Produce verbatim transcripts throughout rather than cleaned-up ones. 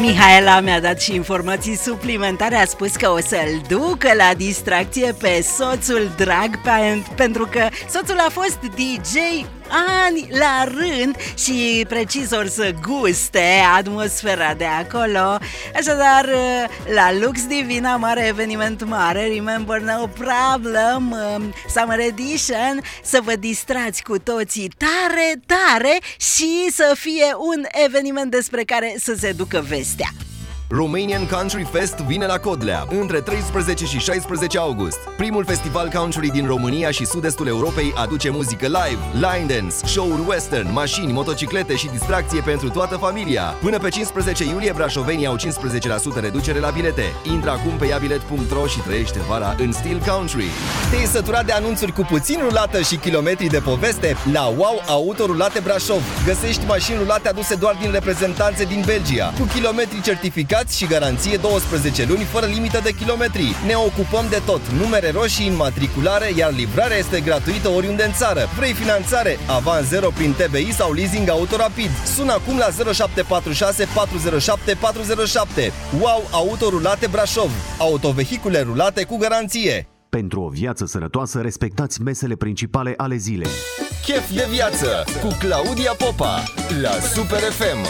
Mihaela mi-a dat și informații suplimentare. A spus că o să-l ducă la distracție pe soțul drag, pentru că soțul a fost D J ani la rând și precis or să guste atmosfera de acolo. Așadar, la Lux Divina, mare eveniment mare, Remember No Problem, Summer Edition, să vă distrați cu toții tare, tare și să fie un eveniment despre care să se ducă vestea. Romanian Country Fest vine la Codlea între treisprezece și șaisprezece august. Primul festival country din România și sud-estul Europei aduce muzică live, line dance, show-uri western, mașini, motociclete și distracție pentru toată familia. Până pe cincisprezece iulie, brașovenii au cincisprezece la sută reducere la bilete. Intră acum pe iabilet punct ro și trăiește vara în stil country. Te-ai săturat de anunțuri cu puțin rulată și kilometri de poveste? La Wow Auto Rulate Brașov găsești mașini rulate aduse doar din reprezentanțe din Belgia, cu kilometri certificați și garanție douăsprezece luni fără limită de kilometri. Ne ocupăm de tot, numere roșii, înmatriculare, iar livrarea este gratuită oriunde în țară. Vrei finanțare? Avans zero prin T B I sau leasing auto rapid? Sună acum la zero șapte patru șase patru zero șapte patru zero șapte. Wow Auto Rulate Brașov. Autovehicule rulate cu garanție. Pentru o viață sănătoasă, respectați mesele principale ale zilei. Chef de viață cu Claudia Popa la Super F M.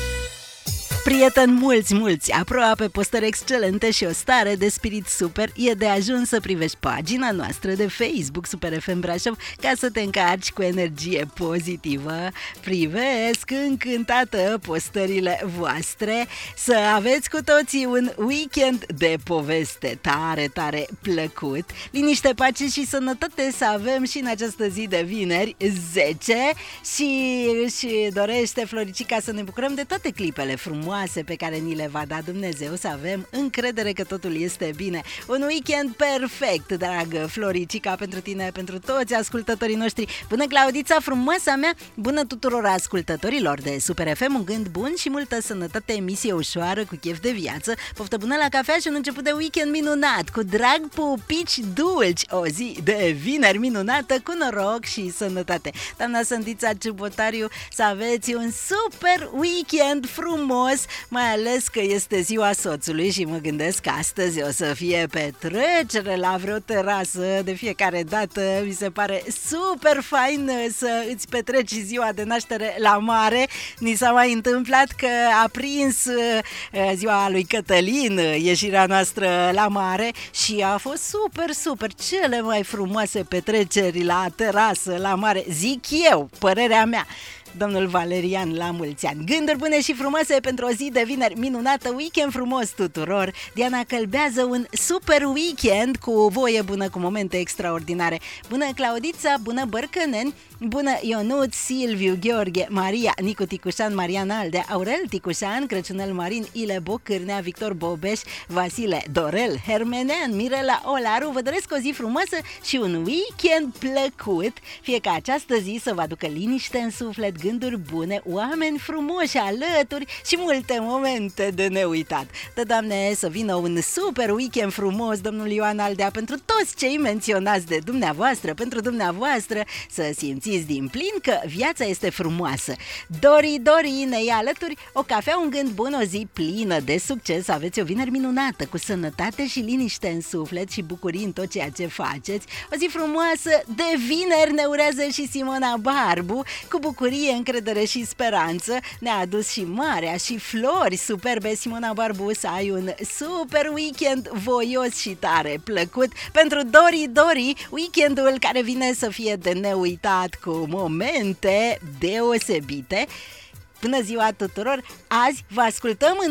Prieteni mulți, mulți, aproape, postări excelente și o stare de spirit super, e de ajuns să privești pagina noastră de Facebook Super F M Brașov ca să te încarci cu energie pozitivă. Privesc încântată postările voastre, să aveți cu toții un weekend de poveste tare, tare plăcut. Liniște, pace și sănătate să avem și în această zi de vineri zece și își dorește Floricica să ne bucurăm de toate clipele frumoase pe care ni le va da Dumnezeu, să avem încredere că totul este bine. Un weekend perfect, dragă Floricica, pentru tine, pentru toți ascultătorii noștri. Bună, Claudița, frumoasa mea, bună tuturor ascultătorilor de Super F M, un gând bun și multă sănătate, emisie ușoară cu chef de viață, poftă bună la cafea și un început de weekend minunat, cu drag, pupici dulci, o zi de vineri minunată, cu noroc și sănătate. Doamna Sândița Ciubotariu, să aveți un super weekend frumos, mai ales că este ziua soțului și mă gândesc că astăzi o să fie petrecere la vreo terasă. De fiecare dată mi se pare super fain să îți petreci ziua de naștere la mare. Ni s-a mai întâmplat că a prins ziua lui Cătălin ieșirea noastră la mare și a fost super, super, cele mai frumoase petreceri la terasă, la mare, zic eu, părerea mea. Domnul Valerian, la mulți ani. Gânduri bune și frumoase pentru o zi de vineri minunată, weekend frumos tuturor. Diana Călbează un super weekend cu voie bună, cu momente extraordinare. Bună, Claudița, bună, Bărcăneni, bună, Ionut, Silviu, Gheorghe, Maria, Nicu Ticușan, Mariana Aldea, Aurel Ticușan, Crăciunel Marin, Ile Bocârnea, Victor Bobeș, Vasile Dorel, Hermenean, Mirela Olaru. Vă doresc o zi frumoasă și un weekend plăcut. Fie ca această zi să vă aducă liniște în suflet, gânduri bune, oameni frumoși alături și multe momente de neuitat. Da, Doamne, să vină un super weekend frumos, domnul Ioan Aldea, pentru toți cei menționați de dumneavoastră, pentru dumneavoastră, să simțiți din plin că viața este frumoasă. Dori, Dori ne ia alături, o cafea, un gând bun, o zi plină de succes, aveți o vineri minunată, cu sănătate și liniște în suflet și bucurii în tot ceea ce faceți. O zi frumoasă de vineri ne urează și Simona Barbu, cu bucurie, încredere și speranță. Ne-a adus și marea și flori superbe. Simona Barbu, să ai un super weekend voios și tare plăcut. Pentru Dori, Dori, weekendul care vine să fie de neuitat, cu momente deosebite. Bună ziua tuturor! Azi vă ascultăm în